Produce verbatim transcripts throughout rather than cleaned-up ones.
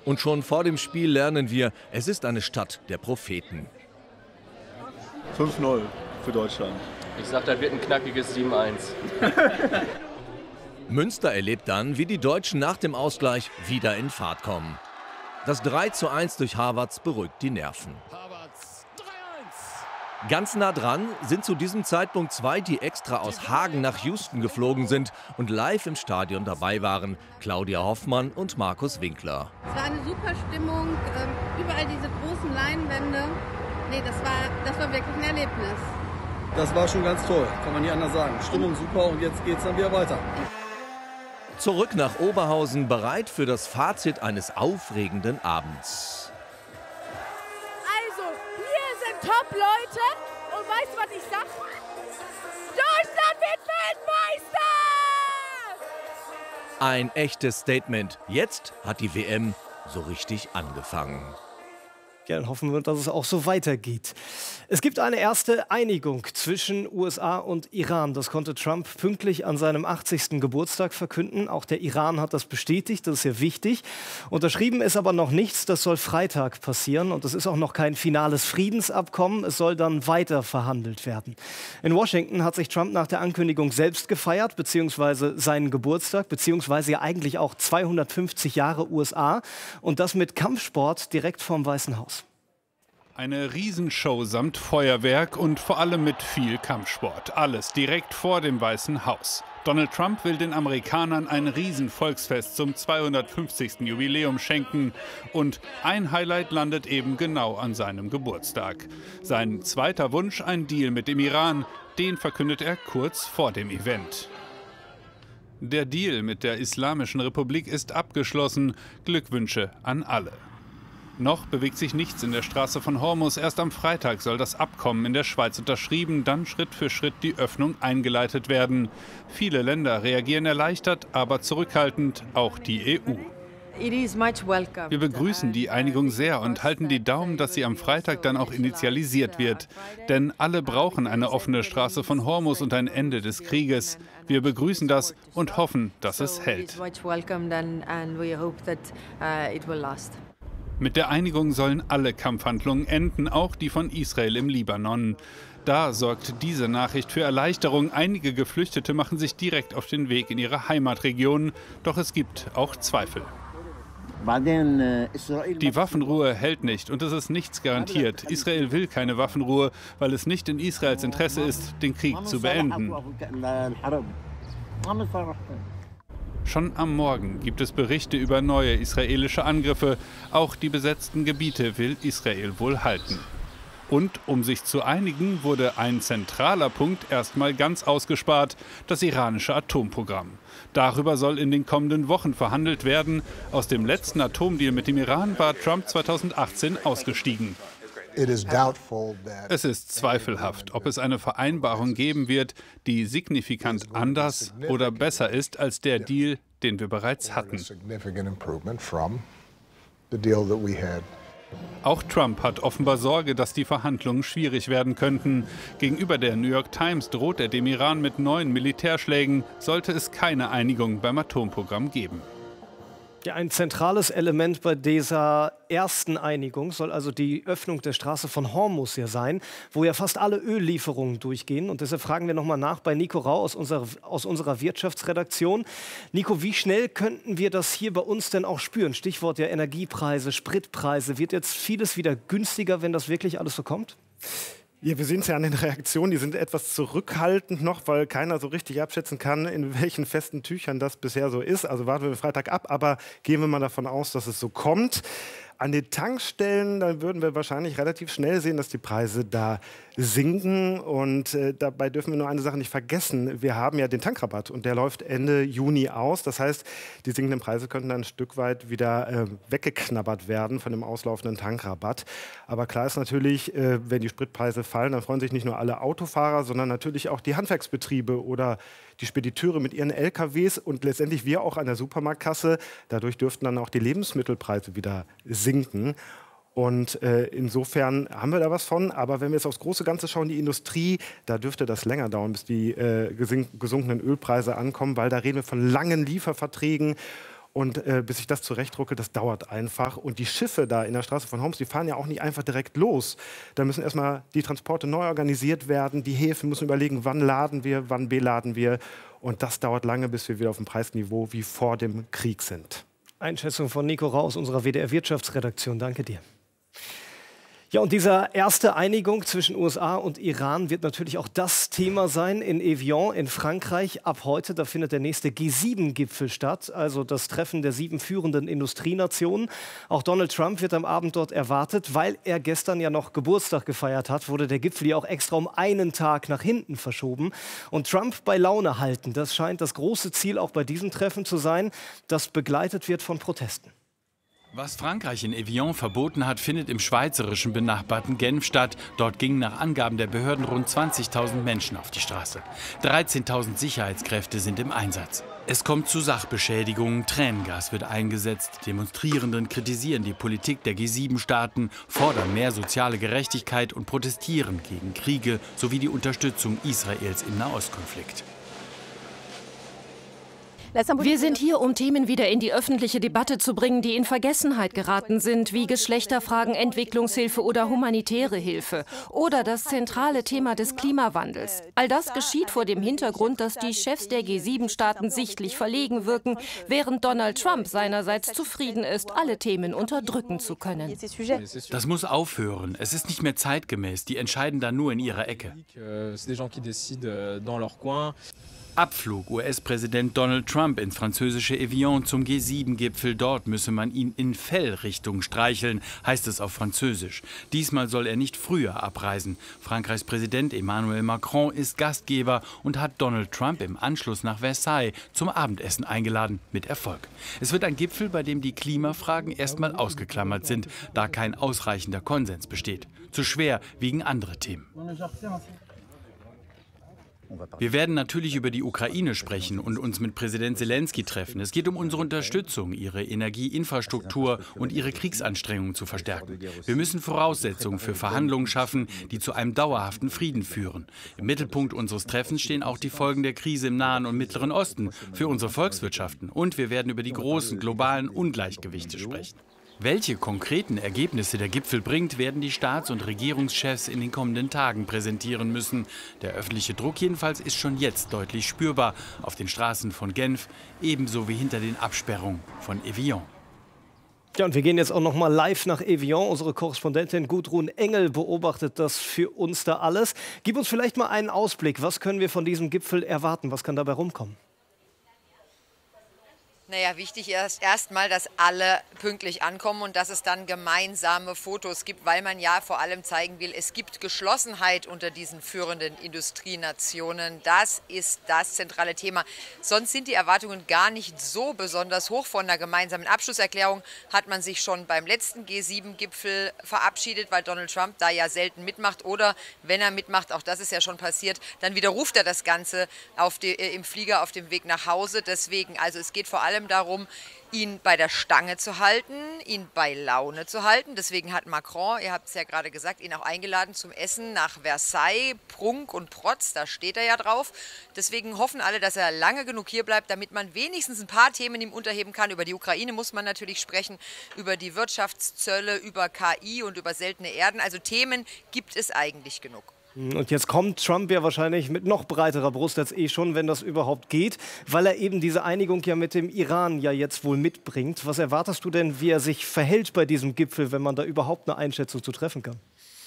Und schon vor dem Spiel lernen wir, es ist eine Stadt der Propheten. fünf null für Deutschland. Ich sag, da wird ein knackiges sieben eins. Münster erlebt dann, wie die Deutschen nach dem Ausgleich wieder in Fahrt kommen. Das drei zu eins durch Havertz beruhigt die Nerven. Ganz nah dran sind zu diesem Zeitpunkt zwei, die extra aus Hagen nach Houston geflogen sind und live im Stadion dabei waren. Claudia Hoffmann und Markus Winkler. Es war eine super Stimmung, ähm, überall diese großen Leinwände. Nee, das war, das war wirklich ein Erlebnis. Das war schon ganz toll, kann man nicht anders sagen. Stimmung super und jetzt geht's dann wieder weiter. Zurück nach Oberhausen, bereit für das Fazit eines aufregenden Abends. Also, hier sind Top-Leute und weißt du, was ich sag? Deutschland wird Weltmeister! Ein echtes Statement. Jetzt hat die W M so richtig angefangen. Ja, dann hoffen wir, dass es auch so weitergeht. Es gibt eine erste Einigung zwischen U S A und Iran. Das konnte Trump pünktlich an seinem achtzigsten Geburtstag verkünden. Auch der Iran hat das bestätigt, das ist ja wichtig. Unterschrieben ist aber noch nichts, das soll Freitag passieren. Und es ist auch noch kein finales Friedensabkommen, es soll dann weiter verhandelt werden. In Washington hat sich Trump nach der Ankündigung selbst gefeiert, beziehungsweise seinen Geburtstag, beziehungsweise ja eigentlich auch zweihundertfünfzig Jahre U S A. Und das mit Kampfsport direkt vorm Weißen Haus. Eine Riesenshow samt Feuerwerk und vor allem mit viel Kampfsport. Alles direkt vor dem Weißen Haus. Donald Trump will den Amerikanern ein Riesenvolksfest zum zweihundertfünfzigsten Jubiläum schenken. Und ein Highlight landet eben genau an seinem Geburtstag. Sein zweiter Wunsch, ein Deal mit dem Iran. Den verkündet er kurz vor dem Event. Der Deal mit der Islamischen Republik ist abgeschlossen. Glückwünsche an alle. Noch bewegt sich nichts in der Straße von Hormuz. Erst am Freitag soll das Abkommen in der Schweiz unterschrieben, dann Schritt für Schritt die Öffnung eingeleitet werden. Viele Länder reagieren erleichtert, aber zurückhaltend, auch die E U. Wir begrüßen die Einigung sehr und halten die Daumen, dass sie am Freitag dann auch initialisiert wird. Denn alle brauchen eine offene Straße von Hormuz und ein Ende des Krieges. Wir begrüßen das und hoffen, dass es hält. Mit der Einigung sollen alle Kampfhandlungen enden, auch die von Israel im Libanon. Da sorgt diese Nachricht für Erleichterung. Einige Geflüchtete machen sich direkt auf den Weg in ihre Heimatregionen. Doch es gibt auch Zweifel. Die Waffenruhe hält nicht und es ist nichts garantiert. Israel will keine Waffenruhe, weil es nicht in Israels Interesse ist, den Krieg zu beenden. Schon am Morgen gibt es Berichte über neue israelische Angriffe. Auch die besetzten Gebiete will Israel wohl halten. Und um sich zu einigen, wurde ein zentraler Punkt erstmal ganz ausgespart, das iranische Atomprogramm. Darüber soll in den kommenden Wochen verhandelt werden. Aus dem letzten Atomdeal mit dem Iran war Trump zweitausendachtzehn ausgestiegen. Es ist zweifelhaft, ob es eine Vereinbarung geben wird, die signifikant anders oder besser ist als der Deal, den wir bereits hatten. Auch Trump hat offenbar Sorge, dass die Verhandlungen schwierig werden könnten. Gegenüber der New York Times droht er dem Iran mit neuen Militärschlägen, sollte es keine Einigung beim Atomprogramm geben. Ja, ein zentrales Element bei dieser ersten Einigung soll also die Öffnung der Straße von Hormuz hier sein, wo ja fast alle Öllieferungen durchgehen. Und deshalb fragen wir noch mal nach bei Nico Rau aus unserer, aus unserer Wirtschaftsredaktion. Nico, wie schnell könnten wir das hier bei uns denn auch spüren? Stichwort ja Energiepreise, Spritpreise. Wird jetzt vieles wieder günstiger, wenn das wirklich alles so kommt? Ja, wir sehen es ja an den Reaktionen, die sind etwas zurückhaltend noch, weil keiner so richtig abschätzen kann, in welchen festen Tüchern das bisher so ist. Also warten wir Freitag ab, aber gehen wir mal davon aus, dass es so kommt. An den Tankstellen, da würden wir wahrscheinlich relativ schnell sehen, dass die Preise da sinken. Und äh, dabei dürfen wir nur eine Sache nicht vergessen. Wir haben ja den Tankrabatt und der läuft Ende Juni aus. Das heißt, die sinkenden Preise könnten dann ein Stück weit wieder äh, weggeknabbert werden von dem auslaufenden Tankrabatt. Aber klar ist natürlich, äh, wenn die Spritpreise fallen, dann freuen sich nicht nur alle Autofahrer, sondern natürlich auch die Handwerksbetriebe oder die Spediteure mit ihren L K Ws und letztendlich wir auch an der Supermarktkasse. Dadurch dürften dann auch die Lebensmittelpreise wieder sinken. Und äh, insofern haben wir da was von. Aber wenn wir jetzt aufs große Ganze schauen, die Industrie, da dürfte das länger dauern, bis die äh, gesunkenen Ölpreise ankommen, weil da reden wir von langen Lieferverträgen. Und äh, bis ich das zurechtrucke, das dauert einfach. Und die Schiffe da in der Straße von Homs, die fahren ja auch nicht einfach direkt los. Da müssen erstmal die Transporte neu organisiert werden. Die Häfen müssen überlegen, wann laden wir, wann beladen wir. Und das dauert lange, bis wir wieder auf dem Preisniveau wie vor dem Krieg sind. Einschätzung von Nico Rau aus unserer W D R-Wirtschaftsredaktion. Danke dir. Ja, und diese erste Einigung zwischen U S A und Iran wird natürlich auch das Thema sein in Evian in Frankreich. Ab heute, da findet der nächste G sieben Gipfel statt, also das Treffen der sieben führenden Industrienationen. Auch Donald Trump wird am Abend dort erwartet. Weil er gestern ja noch Geburtstag gefeiert hat, wurde der Gipfel ja auch extra um einen Tag nach hinten verschoben. Und Trump bei Laune halten, das scheint das große Ziel auch bei diesem Treffen zu sein, das begleitet wird von Protesten. Was Frankreich in Evian verboten hat, findet im schweizerischen benachbarten Genf statt. Dort gingen nach Angaben der Behörden rund zwanzigtausend Menschen auf die Straße. dreizehntausend Sicherheitskräfte sind im Einsatz. Es kommt zu Sachbeschädigungen, Tränengas wird eingesetzt. Demonstrierenden kritisieren die Politik der G sieben Staaten, fordern mehr soziale Gerechtigkeit und protestieren gegen Kriege sowie die Unterstützung Israels im Nahostkonflikt. Wir sind hier, um Themen wieder in die öffentliche Debatte zu bringen, die in Vergessenheit geraten sind, wie Geschlechterfragen, Entwicklungshilfe oder humanitäre Hilfe. Oder das zentrale Thema des Klimawandels. All das geschieht vor dem Hintergrund, dass die Chefs der G sieben Staaten sichtlich verlegen wirken, während Donald Trump seinerseits zufrieden ist, alle Themen unterdrücken zu können. Das muss aufhören. Es ist nicht mehr zeitgemäß. Die entscheiden da nur in ihrer Ecke. Abflug U S-Präsident Donald Trump ins französische Evian zum G sieben Gipfel. Dort müsse man ihn in Fellrichtung streicheln, heißt es auf Französisch. Diesmal soll er nicht früher abreisen. Frankreichs Präsident Emmanuel Macron ist Gastgeber und hat Donald Trump im Anschluss nach Versailles zum Abendessen eingeladen, mit Erfolg. Es wird ein Gipfel, bei dem die Klimafragen erstmal ausgeklammert sind, da kein ausreichender Konsens besteht. Zu schwer wiegen andere Themen. Wir werden natürlich über die Ukraine sprechen und uns mit Präsident Zelensky treffen. Es geht um unsere Unterstützung, ihre Energieinfrastruktur und ihre Kriegsanstrengungen zu verstärken. Wir müssen Voraussetzungen für Verhandlungen schaffen, die zu einem dauerhaften Frieden führen. Im Mittelpunkt unseres Treffens stehen auch die Folgen der Krise im Nahen und Mittleren Osten für unsere Volkswirtschaften. Und wir werden über die großen globalen Ungleichgewichte sprechen. Welche konkreten Ergebnisse der Gipfel bringt, werden die Staats- und Regierungschefs in den kommenden Tagen präsentieren müssen. Der öffentliche Druck jedenfalls ist schon jetzt deutlich spürbar auf den Straßen von Genf, ebenso wie hinter den Absperrungen von Evian. Ja, und wir gehen jetzt auch noch mal live nach Evian. Unsere Korrespondentin Gudrun Engel beobachtet das für uns da alles. Gib uns vielleicht mal einen Ausblick. Was können wir von diesem Gipfel erwarten? Was kann dabei rumkommen? Naja, wichtig ist erstmal, dass alle pünktlich ankommen und dass es dann gemeinsame Fotos gibt, weil man ja vor allem zeigen will, es gibt Geschlossenheit unter diesen führenden Industrienationen. Das ist das zentrale Thema. Sonst sind die Erwartungen gar nicht so besonders hoch. Von einer gemeinsamen Abschlusserklärung hat man sich schon beim letzten G sieben Gipfel verabschiedet, weil Donald Trump da ja selten mitmacht. Oder wenn er mitmacht, auch das ist ja schon passiert, dann widerruft er das Ganze auf die, äh, im Flieger auf dem Weg nach Hause. Deswegen, also es geht vor allem darum, ihn bei der Stange zu halten, ihn bei Laune zu halten. Deswegen hat Macron, ihr habt es ja gerade gesagt, ihn auch eingeladen zum Essen nach Versailles, Prunk und Protz, da steht er ja drauf. Deswegen hoffen alle, dass er lange genug hier bleibt, damit man wenigstens ein paar Themen ihm unterheben kann. Über die Ukraine muss man natürlich sprechen, über die Wirtschaftszölle, über K I und über seltene Erden. Also Themen gibt es eigentlich genug. Und jetzt kommt Trump ja wahrscheinlich mit noch breiterer Brust als eh schon, wenn das überhaupt geht, weil er eben diese Einigung ja mit dem Iran ja jetzt wohl mitbringt. Was erwartest du denn, wie er sich verhält bei diesem Gipfel, wenn man da überhaupt eine Einschätzung zu treffen kann?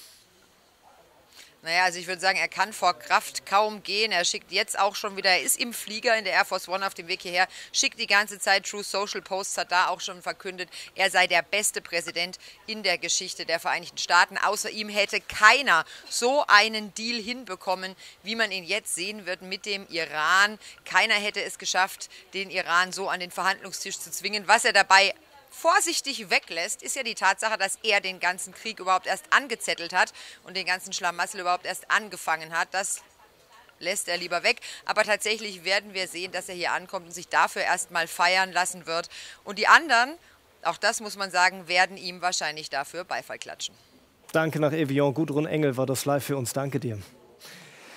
Naja, also ich würde sagen, er kann vor Kraft kaum gehen. Er schickt jetzt auch schon wieder, er ist im Flieger in der Air Force One auf dem Weg hierher, schickt die ganze Zeit True Social Posts, hat da auch schon verkündet, er sei der beste Präsident in der Geschichte der Vereinigten Staaten. Außer ihm hätte keiner so einen Deal hinbekommen, wie man ihn jetzt sehen wird mit dem Iran. Keiner hätte es geschafft, den Iran so an den Verhandlungstisch zu zwingen. Was er dabei vorsichtig weglässt, ist ja die Tatsache, dass er den ganzen Krieg überhaupt erst angezettelt hat und den ganzen Schlamassel überhaupt erst angefangen hat. Das lässt er lieber weg. Aber tatsächlich werden wir sehen, dass er hier ankommt und sich dafür erst mal feiern lassen wird. Und die anderen, auch das muss man sagen, werden ihm wahrscheinlich dafür Beifall klatschen. Danke nach Evian. Gudrun Engel war das live für uns. Danke dir.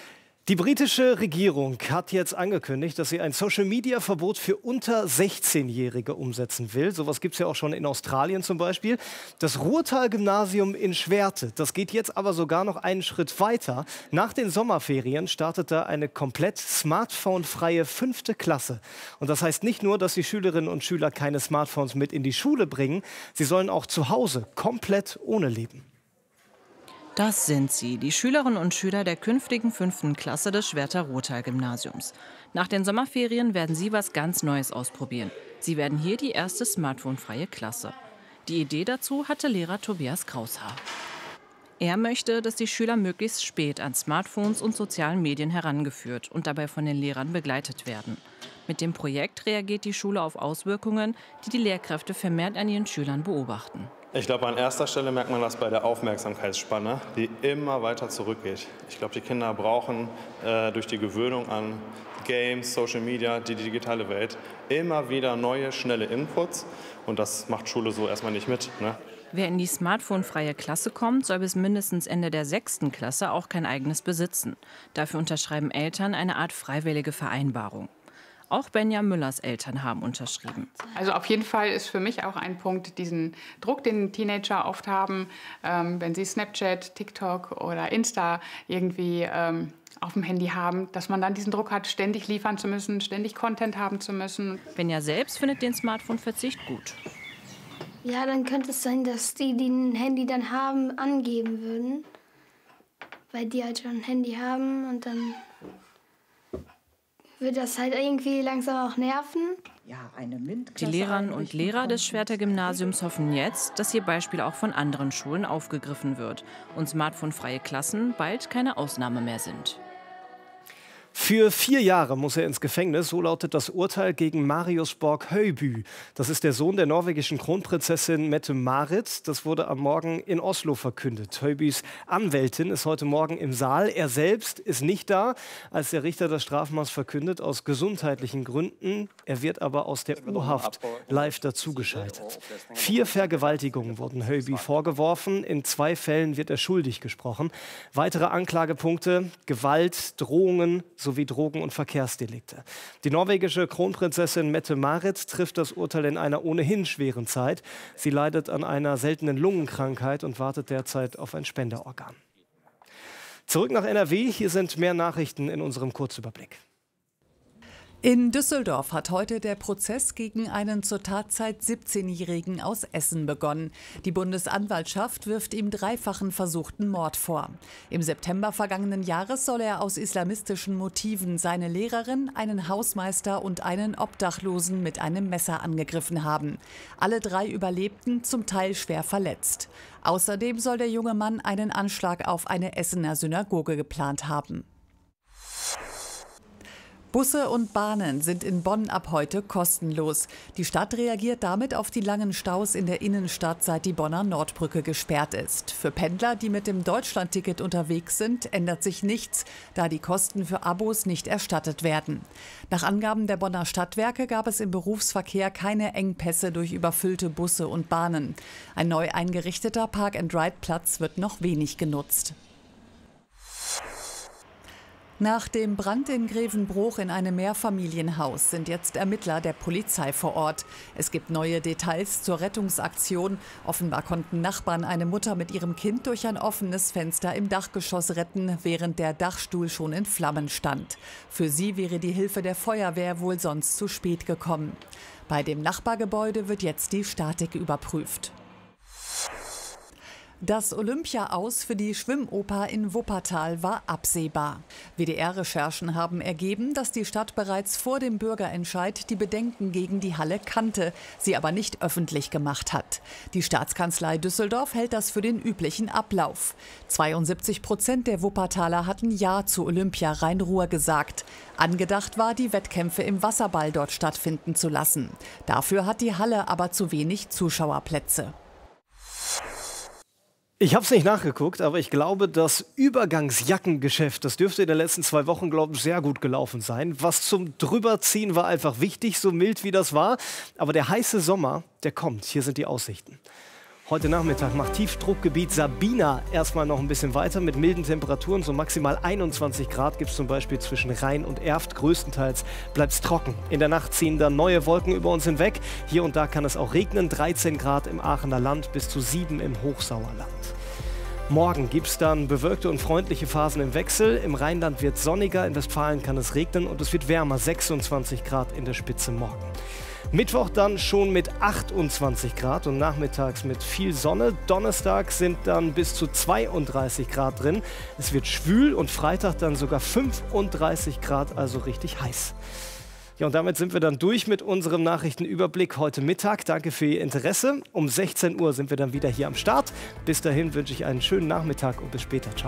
Die britische Regierung hat jetzt angekündigt, dass sie ein Social-Media-Verbot für unter sechzehnjährige umsetzen will. Sowas gibt es ja auch schon in Australien zum Beispiel. Das Ruhrtal-Gymnasium in Schwerte, das geht jetzt aber sogar noch einen Schritt weiter. Nach den Sommerferien startet da eine komplett smartphone-freie fünfte Klasse. Und das heißt nicht nur, dass die Schülerinnen und Schüler keine Smartphones mit in die Schule bringen, sie sollen auch zu Hause komplett ohne leben. Das sind sie, die Schülerinnen und Schüler der künftigen fünften Klasse des Schwerter Ruhrtal-Gymnasiums. Nach den Sommerferien werden sie was ganz Neues ausprobieren. Sie werden hier die erste smartphonefreie Klasse. Die Idee dazu hatte Lehrer Tobias Kraushaar. Er möchte, dass die Schüler möglichst spät an Smartphones und sozialen Medien herangeführt und dabei von den Lehrern begleitet werden. Mit dem Projekt reagiert die Schule auf Auswirkungen, die die Lehrkräfte vermehrt an ihren Schülern beobachten. Ich glaube, an erster Stelle merkt man das bei der Aufmerksamkeitsspanne, die immer weiter zurückgeht. Ich glaube, die Kinder brauchen äh, durch die Gewöhnung an Games, Social Media, die digitale Welt immer wieder neue, schnelle Inputs. Und das macht Schule so erstmal nicht mit, ne? Wer in die smartphonefreie Klasse kommt, soll bis mindestens Ende der sechsten Klasse auch kein eigenes besitzen. Dafür unterschreiben Eltern eine Art freiwillige Vereinbarung. Auch Benja Müllers Eltern haben unterschrieben. Also auf jeden Fall ist für mich auch ein Punkt, diesen Druck, den Teenager oft haben, ähm, wenn sie Snapchat, TikTok oder Insta irgendwie ähm, auf dem Handy haben, dass man dann diesen Druck hat, ständig liefern zu müssen, ständig Content haben zu müssen. Benja selbst findet den Smartphone-Verzicht gut. Ja, dann könnte es sein, dass die, die ein Handy dann haben, angeben würden. Weil die halt schon ein Handy haben und dann wird das halt irgendwie langsam auch nerven. Die Lehrerinnen und Lehrer des Schwerter Gymnasiums hoffen jetzt, dass ihr Beispiel auch von anderen Schulen aufgegriffen wird und smartphonefreie Klassen bald keine Ausnahme mehr sind. Für vier Jahre muss er ins Gefängnis, so lautet das Urteil gegen Marius Borg-Høiby. Das ist der Sohn der norwegischen Kronprinzessin Mette-Marit. Das wurde am Morgen in Oslo verkündet. Høibys Anwältin ist heute Morgen im Saal. Er selbst ist nicht da, als der Richter das Strafmaß verkündet, aus gesundheitlichen Gründen. Er wird aber aus der U-Haft live dazugeschaltet. Vier Vergewaltigungen wurden Høiby vorgeworfen. In zwei Fällen wird er schuldig gesprochen. Weitere Anklagepunkte: Gewalt, Drohungen sowie Drogen- und Verkehrsdelikte. Die norwegische Kronprinzessin Mette-Marit trifft das Urteil in einer ohnehin schweren Zeit. Sie leidet an einer seltenen Lungenkrankheit und wartet derzeit auf ein Spenderorgan. Zurück nach N R W, hier sind mehr Nachrichten in unserem Kurzüberblick. In Düsseldorf hat heute der Prozess gegen einen zur Tatzeit siebzehnjährigen aus Essen begonnen. Die Bundesanwaltschaft wirft ihm dreifachen versuchten Mord vor. Im September vergangenen Jahres soll er aus islamistischen Motiven seine Lehrerin, einen Hausmeister und einen Obdachlosen mit einem Messer angegriffen haben. Alle drei überlebten, zum Teil schwer verletzt. Außerdem soll der junge Mann einen Anschlag auf eine Essener Synagoge geplant haben. Busse und Bahnen sind in Bonn ab heute kostenlos. Die Stadt reagiert damit auf die langen Staus in der Innenstadt, seit die Bonner Nordbrücke gesperrt ist. Für Pendler, die mit dem Deutschlandticket unterwegs sind, ändert sich nichts, da die Kosten für Abos nicht erstattet werden. Nach Angaben der Bonner Stadtwerke gab es im Berufsverkehr keine Engpässe durch überfüllte Busse und Bahnen. Ein neu eingerichteter Park-and-Ride-Platz wird noch wenig genutzt. Nach dem Brand in Grevenbroich in einem Mehrfamilienhaus sind jetzt Ermittler der Polizei vor Ort. Es gibt neue Details zur Rettungsaktion. Offenbar konnten Nachbarn eine Mutter mit ihrem Kind durch ein offenes Fenster im Dachgeschoss retten, während der Dachstuhl schon in Flammen stand. Für sie wäre die Hilfe der Feuerwehr wohl sonst zu spät gekommen. Bei dem Nachbargebäude wird jetzt die Statik überprüft. Das Olympia-Aus für die Schwimmoper in Wuppertal war absehbar. W D R-Recherchen haben ergeben, dass die Stadt bereits vor dem Bürgerentscheid die Bedenken gegen die Halle kannte, sie aber nicht öffentlich gemacht hat. Die Staatskanzlei Düsseldorf hält das für den üblichen Ablauf. zweiundsiebzig Prozent der Wuppertaler hatten Ja zu Olympia Rhein-Ruhr gesagt. Angedacht war, die Wettkämpfe im Wasserball dort stattfinden zu lassen. Dafür hat die Halle aber zu wenig Zuschauerplätze. Ich habe es nicht nachgeguckt, aber ich glaube, das Übergangsjackengeschäft, das dürfte in den letzten zwei Wochen, glaube ich, sehr gut gelaufen sein. Was zum Drüberziehen war einfach wichtig, so mild wie das war. Aber der heiße Sommer, der kommt. Hier sind die Aussichten. Heute Nachmittag macht Tiefdruckgebiet Sabina erstmal noch ein bisschen weiter mit milden Temperaturen. So maximal einundzwanzig Grad gibt es zum Beispiel zwischen Rhein und Erft. Größtenteils bleibt es trocken. In der Nacht ziehen dann neue Wolken über uns hinweg. Hier und da kann es auch regnen. dreizehn Grad im Aachener Land bis zu sieben im Hochsauerland. Morgen gibt es dann bewölkte und freundliche Phasen im Wechsel. Im Rheinland wird es sonniger, in Westfalen kann es regnen und es wird wärmer, sechsundzwanzig Grad in der Spitze morgen. Mittwoch dann schon mit achtundzwanzig Grad und nachmittags mit viel Sonne. Donnerstag sind dann bis zu zweiunddreißig Grad drin. Es wird schwül und Freitag dann sogar fünfunddreißig Grad, also richtig heiß. Ja, und damit sind wir dann durch mit unserem Nachrichtenüberblick heute Mittag. Danke für Ihr Interesse. Um sechzehn Uhr sind wir dann wieder hier am Start. Bis dahin wünsche ich einen schönen Nachmittag und bis später. Ciao.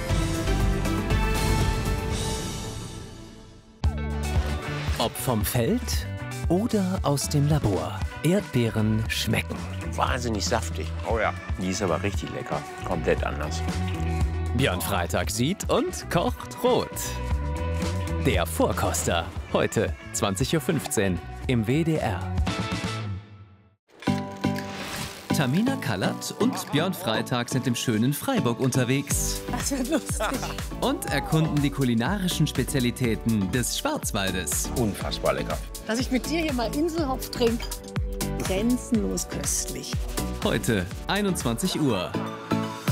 Ob vom Feld oder aus dem Labor. Erdbeeren schmecken. Wahnsinnig saftig. Oh ja. Die ist aber richtig lecker. Komplett anders. Björn Freitag sieht und kocht rot. Der Vorkoster. Heute zwanzig Uhr fünfzehn im W D R. Tamina Kallert und Björn Freitag sind im schönen Freiburg unterwegs. Das wird lustig. Und erkunden die kulinarischen Spezialitäten des Schwarzwaldes. Unfassbar lecker. Dass ich mit dir hier mal Inselhopf trinke. Grenzenlos köstlich. Heute einundzwanzig Uhr.